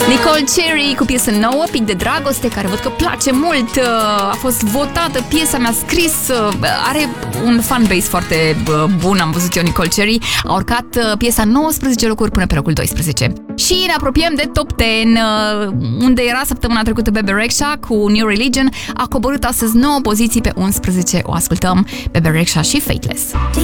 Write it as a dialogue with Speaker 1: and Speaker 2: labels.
Speaker 1: Nicole Cherry cu piesă nouă, Pic de dragoste, care văd că place mult, a fost votată, piesa mea scris, are un fanbase foarte bun, am văzut eu. Nicole Cherry a urcat piesa 19 locuri până pe locul 12. Și ne apropiem de top 10, unde era săptămâna trecută Bebe Rexha cu New Religion, a coborât astăzi 9 poziții pe 11, o ascultăm, Bebe Rexha și Fateless.